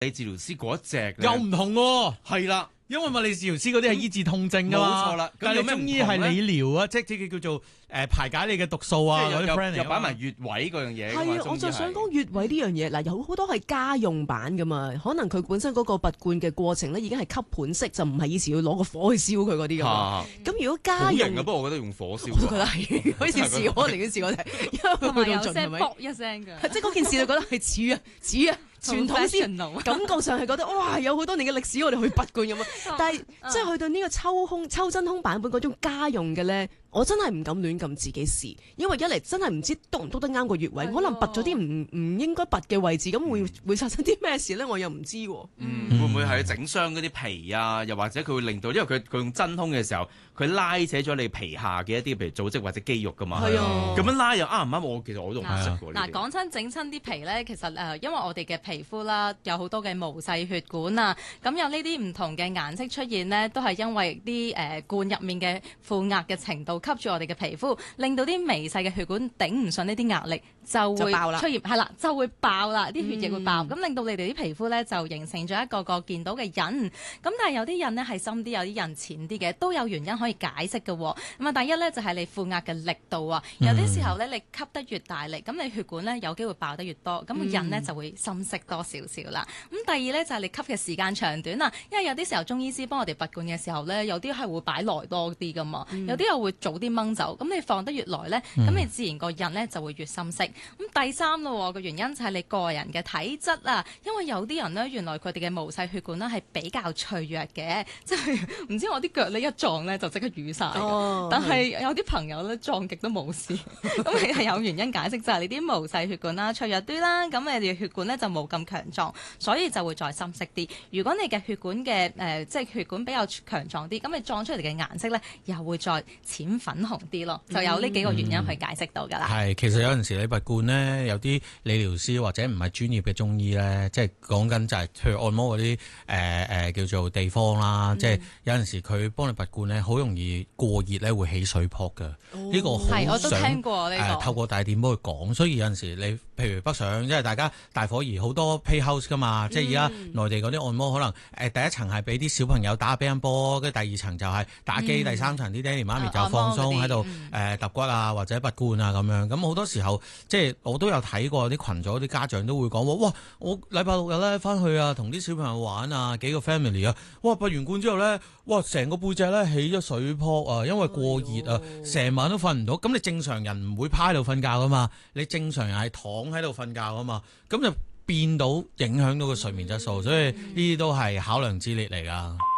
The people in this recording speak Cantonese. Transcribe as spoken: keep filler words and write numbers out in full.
理治療師嗰一隻又唔同喎， 係啦。 因為物理治療師嗰啲係醫治痛症㗎嘛， 冇錯啦。 但係中醫係理療啊，即係即叫做誒排解你嘅毒素啊嗰啲 friend 嚟。 又擺埋穴位嗰樣嘢。 係啊，我就想講穴位呢樣嘢，嗱有好多係家用版㗎嘛，可能佢本身嗰個拔罐嘅過程咧已經係吸盤式，就唔係以前要攞個火去燒佢嗰啲㗎嘛。咁、啊、如果家用， 不過我覺得用火燒， 我都覺得係，好似試我嚟嘅試我哋，因為去到盡係咪？ 卜一聲㗎， 即係嗰件事，你覺得係似啊似啊。傳統先感覺上係覺得哇有好多年嘅歷史我哋去拔罐咁啊，但係即係去到呢個抽空抽真空版本嗰種家用嘅咧，我真係唔敢亂咁自己試，因為一嚟真係唔知篤唔篤得啱個穴位，可能拔咗啲唔唔應該拔嘅位置，咁會會發生啲咩事咧？我又唔知喎。 嗯，會唔會係整傷嗰啲皮啊？又或者佢會令到，因為佢佢用真空嘅時候，佢拉扯咗你皮下嘅一啲譬如組織或者肌肉噶嘛。係啊，咁樣拉又啱唔啱？我其實我都唔識喎。 嗱，講親整親啲皮咧，其實誒，因為我哋嘅皮膚啦，有好多嘅毛細血管啊，咁有呢啲唔同嘅顏色出現呢，都係因為啲誒罐入面嘅負壓嘅程度吸住我哋嘅皮膚，令到啲微細嘅血管頂唔順呢啲壓力，就會出現係啦，就會爆啦，啲血液會爆，咁、嗯、令到你哋啲皮膚咧就形成咗一個個見到嘅印。咁但係有啲印呢係深啲，有啲印淺啲嘅，都有原因可以解釋嘅。咁啊，第一咧就係你負壓嘅力度啊，有啲時候咧你吸得越大力，咁你血管咧有機會爆得越多，咁個印呢就會深色多少少啦。咁第二咧就係你吸嘅時間長短啊，因為有啲時候中醫師幫我哋拔罐嘅時候咧，有啲係會擺耐多啲噶嘛，嗯、有啲又會早啲掹走，咁你放得越耐咧，咁、嗯、你自然個印咧就會越深色。咁第三咯個原因就係你個人嘅體質啊，因為有啲人咧原來佢哋嘅毛細血管咧係比較脆弱嘅，即係唔知我啲腳咧一撞咧就即刻瘀晒。哦、但係有啲朋友咧撞極都冇事，咁你係有原因解釋，就係你啲毛細血管啦脆弱啲啦，咁你哋血管咧就冇咁強壯，所以就會再深色啲。如果你嘅血管嘅誒、呃、即係血管比較強壯啲，咁你撞出嚟嘅顏色咧又會再淺粉紅啲咯，就有呢幾個原因去解釋到㗎啦。 係、嗯，其實有陣時你拔罐咧，有啲理療師或者唔係專業嘅中醫咧，即係講緊就係去按摩嗰啲誒誒叫做地方啦，嗯、即係有陣時佢幫你拔罐咧，好容易過熱咧會起水泡㗎。呢、哦、個好想我都聽過呢、呢個呃、透過大電波去講，所以有陣時你譬如北上，因為大家大伙兒好多 pay house 㗎嘛，嗯、即係而家內地嗰啲按摩可能誒、呃、第一層係俾啲小朋友打下乒乓波，跟住第二層就係打機，嗯、第三層啲爹哋媽咪就放鬆喺度誒揼骨啊或者拔罐啊咁樣。咁好多時候即係我都有睇過啲群組啲家長都會講話，哇！我禮拜六日咧翻去啊，同啲小朋友玩啊，幾個 family 啊，哇！拔完罐之後咧，哇！成個背脊咧起咗水泡啊，因為過熱啊，成、哎、晚都瞓唔到。咁你正常人唔會趴喺度瞓覺噶嘛，你正常人係躺喺度瞓覺噶嘛，咁就變到影響到個睡眠質素，所以呢啲都係考量之列嚟噶。